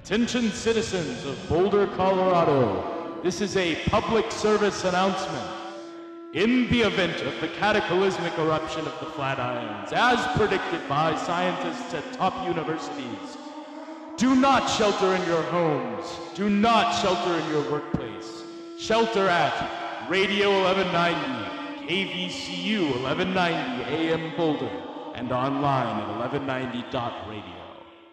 Attention citizens of Boulder, Colorado. This is a public service announcement. In the event of the cataclysmic eruption of the Flatirons, as predicted by scientists at top universities, do not shelter in your homes. Do not shelter in your workplace. Shelter at Radio 1190, KVCU 1190 AM Boulder, and online at 1190.radio.